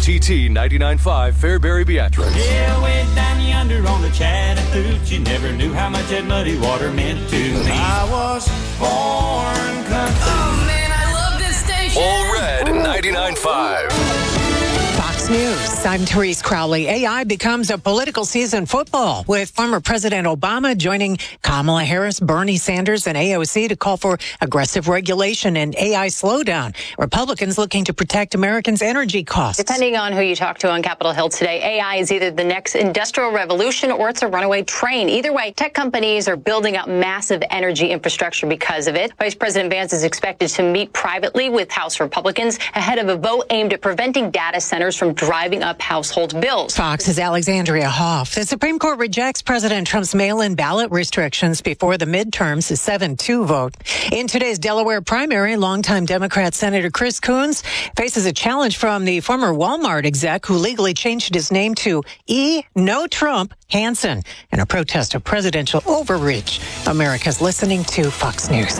WTT 99.5 Fairbury Beatrice. Yeah, way down yonder on the Chattahoochee, never knew how much that muddy water meant to me. I was born country. Oh man, I love this station. All Red 99.5. Fox News. I'm Therese Crowley. AI becomes a political season football, with former President Obama joining Kamala Harris, Bernie Sanders, and AOC to call for aggressive regulation and AI slowdown. Republicans looking to protect Americans' energy costs. Depending on who you talk to on Capitol Hill today, AI is either the next industrial revolution or it's a runaway train. Either way, tech companies are building up massive energy infrastructure because of it. Vice President Vance is expected to meet privately with House Republicans ahead of a vote aimed at preventing data centers from driving up household bills. Fox's Alexandria Hoff. The Supreme Court rejects President Trump's mail-in ballot restrictions before the midterms, a 7-2 vote. In today's Delaware primary, longtime Democrat Senator Chris Coons faces a challenge from the former Walmart exec who legally changed his name to E. No Trump Hansen in a protest of presidential overreach. America's listening to Fox News.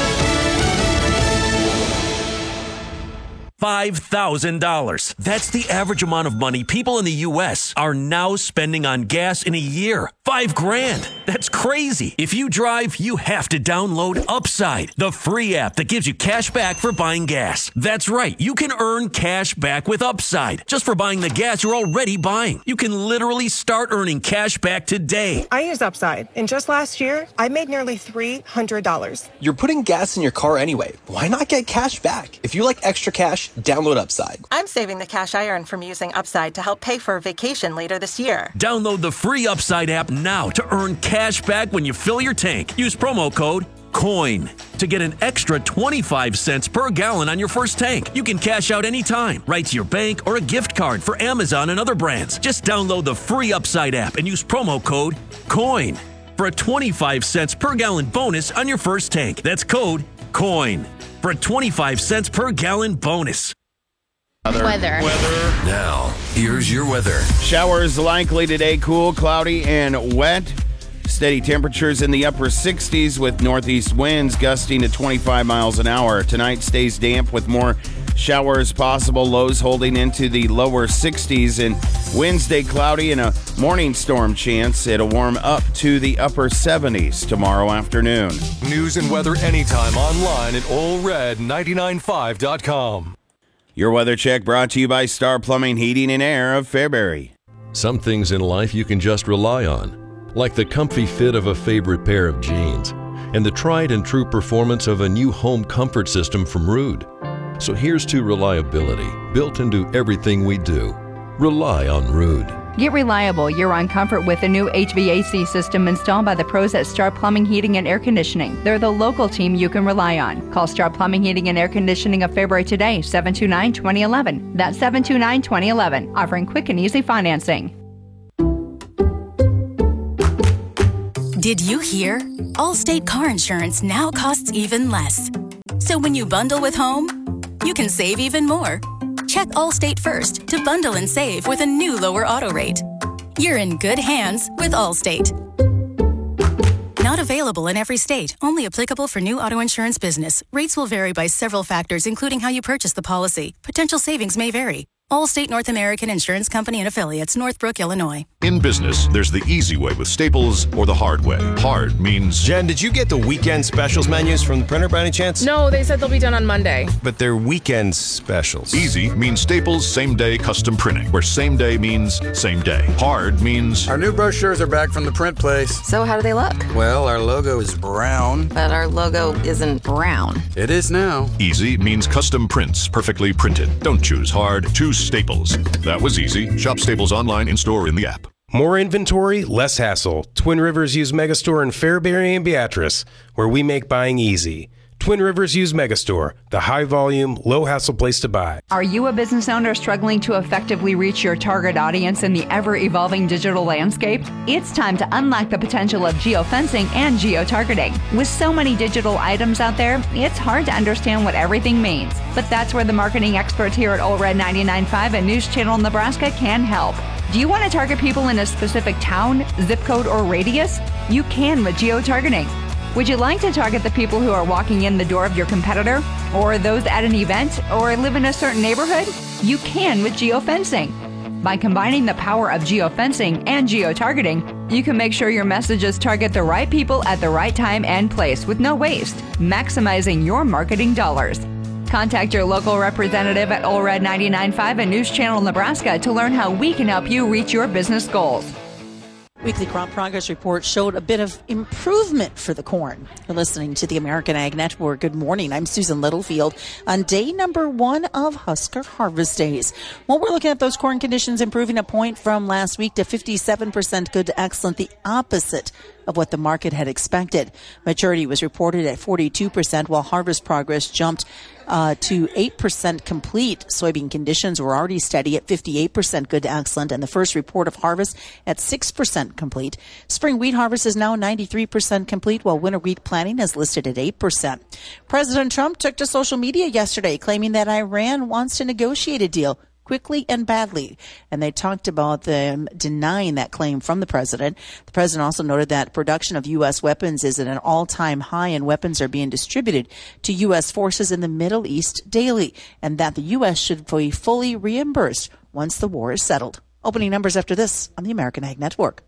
$5,000. That's the average amount of money people in the U.S. are now spending on gas in a year. $5,000. That's crazy. If you drive, you have to download Upside, the free app that gives you cash back for buying gas. That's right. You can earn cash back with Upside just for buying the gas you're already buying. You can literally start earning cash back today. I use Upside, and just last year, I made nearly $300. You're putting gas in your car anyway. Why not get cash back? If you like extra cash, download Upside. I'm saving the cash I earn from using Upside to help pay for a vacation later this year. Download the free Upside app now to earn cash back when you fill your tank. Use promo code COIN to get an extra 25 cents per gallon on your first tank. You can cash out anytime, right to your bank or a gift card for Amazon and other brands. Just download the free Upside app and use promo code COIN for a 25 cents per gallon bonus on your first tank. That's code COIN for a 25 cents per gallon bonus. Weather. Now, here's your weather. Showers likely today, cool, cloudy, and wet. Steady temperatures in the upper 60s with northeast winds gusting to 25 miles an hour. Tonight stays damp with more showers possible, lows holding into the lower 60s. And Wednesday, cloudy and a morning storm chance. It'll warm up to the upper 70s tomorrow afternoon. News and weather anytime online at allred995.com. Your weather check brought to you by Star Plumbing, Heating, and Air of Fairbury. Some things in life you can just rely on, like the comfy fit of a favorite pair of jeans and the tried and true performance of a new home comfort system from Ruud. So here's to reliability, built into everything we do. Rely on Ruud. Get reliable year-round comfort with a new HVAC system installed by the pros at Star Plumbing, Heating, and Air Conditioning. They're the local team you can rely on. Call Star Plumbing, Heating, and Air Conditioning of Fairbury today, 729-2011. That's 729-2011, offering quick and easy financing. Did you hear? Allstate car insurance now costs even less. So when you bundle with home, you can save even more. Check Allstate first to bundle and save with a new lower auto rate. You're in good hands with Allstate. Not available in every state. Only applicable for new auto insurance business. Rates will vary by several factors, including how you purchase the policy. Potential savings may vary. Allstate North American Insurance Company and Affiliates, Northbrook, Illinois. In business, there's the easy way with Staples or the hard way. Hard means... Jen, did you get the weekend specials menus from the printer by any chance? No, they said they'll be done on Monday. But they're weekend specials. Easy means Staples same-day custom printing, where same day means same day. Hard means... Our new brochures are back from the print place. So how do they look? Well, our logo is brown. But our logo isn't brown. It is now. Easy means custom prints, perfectly printed. Don't choose hard, choose Staples. That was easy. Shop Staples online, in-store, in the app. More inventory, less hassle. Twin Rivers Used Megastore in Fairbury and Beatrice, where we make buying easy. Twin Rivers Used Megastore, the high-volume, low-hassle place to buy. Are you a business owner struggling to effectively reach your target audience in the ever-evolving digital landscape? It's time to unlock the potential of geofencing and geotargeting. With so many digital items out there, it's hard to understand what everything means. But that's where the marketing experts here at All Red 99.5 and News Channel Nebraska can help. Do you want to target people in a specific town, zip code, or radius? You can with geotargeting. Would you like to target the people who are walking in the door of your competitor, or those at an event, or live in a certain neighborhood? You can with geofencing. By combining the power of geofencing and geotargeting, you can make sure your messages target the right people at the right time and place with no waste, maximizing your marketing dollars. Contact your local representative at OLRED 99.5 and News Channel Nebraska to learn how we can help you reach your business goals. Weekly crop progress report showed a bit of improvement for the corn. You're listening to the American Ag Network. Good morning. I'm Susan Littlefield on day number 1 of Husker Harvest Days. Well, we're looking at those corn conditions improving a point from last week to 57% good to excellent, the opposite of what the market had expected. Maturity was reported at 42%, while harvest progress jumped to 8% complete. Soybean conditions were already steady at 58% good to excellent, and the first report of harvest at 6% complete. Spring wheat harvest is now 93% complete, while winter wheat planting is listed at 8%. President Trump took to social media yesterday, claiming that Iran wants to negotiate a deal quickly and badly. And they talked about them denying that claim from the president. The president also noted that production of U.S. weapons is at an all-time high, and weapons are being distributed to U.S. forces in the Middle East daily, and that the U.S. should be fully reimbursed once the war is settled. Opening numbers after this on the American Ag Network.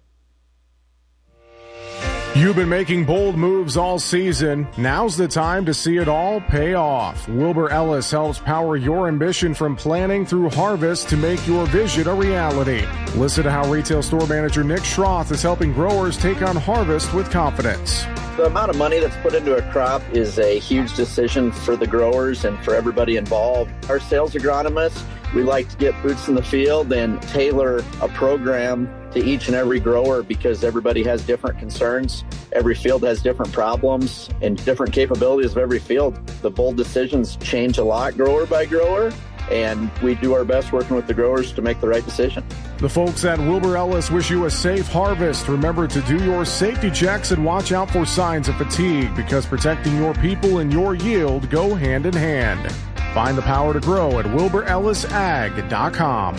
You've been making bold moves all season. Now's the time to see it all pay off. Wilbur Ellis helps power your ambition from planning through harvest to make your vision a reality. Listen to how retail store manager Nick Schroth is helping growers take on harvest with confidence. The amount of money that's put into a crop is a huge decision for the growers and for everybody involved. Our sales agronomists, we like to get boots in the field and tailor a program to each and every grower because everybody has different concerns. Every field has different problems and different capabilities of every field. The bold decisions change a lot grower by grower, and we do our best working with the growers to make the right decision. The folks at Wilbur Ellis wish you a safe harvest. Remember to do your safety checks and watch out for signs of fatigue, because protecting your people and your yield go hand in hand. Find the power to grow at wilburellisag.com.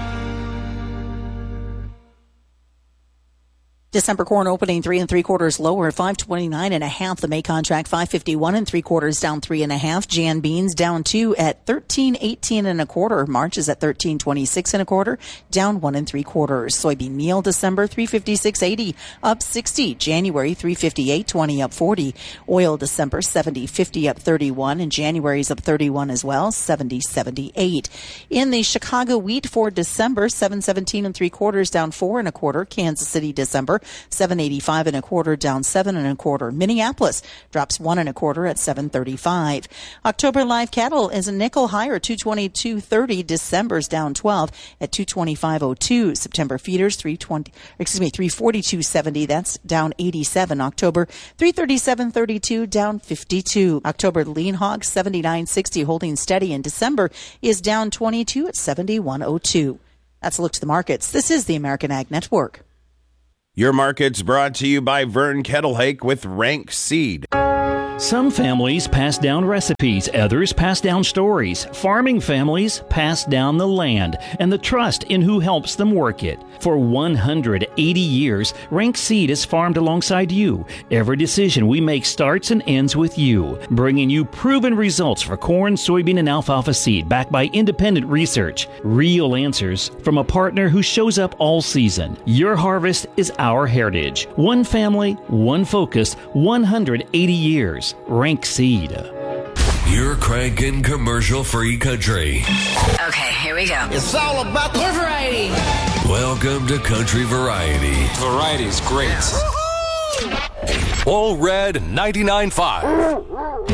December corn opening 3 3/4 lower, 529.5. The May contract 551 3/4 down 3.5. Jan beans down 2 at 13.18 1/4. March is at 13.26 1/4, down 1 3/4. Soybean meal December 356.80 up 60. January 358.20 up 40. Oil December 70.50 up 31, and January's up 31 as well, 70.78. In the Chicago wheat for December 717 3/4 down 4 1/4. Kansas City December 785 1/4 down 7 1/4. Minneapolis drops 1 1/4 at 735. October live cattle is a nickel higher, 222.30. December's down 12 at 225.02. September feeders 342.70. That's down 87. October 337.32 down 52. October lean hog 79.60 holding steady, and December is down 22 at 71.02. That's a look to the markets. This is the American Ag Network. Your market's brought to you by Vern Kettlehake with Rank Seed. Some families pass down recipes, others pass down stories. Farming families pass down the land and the trust in who helps them work it. For 180 years, Rank Seed has farmed alongside you. Every decision we make starts and ends with you, bringing you proven results for corn, soybean, and alfalfa seed backed by independent research. Real answers from a partner who shows up all season. Your harvest is our heritage. One family, one focus, 180 years. Rank Seed. You're cranking commercial-free country. Okay, here we go. It's all about the variety. Welcome to Country Variety. Variety's great. All Red 99.5.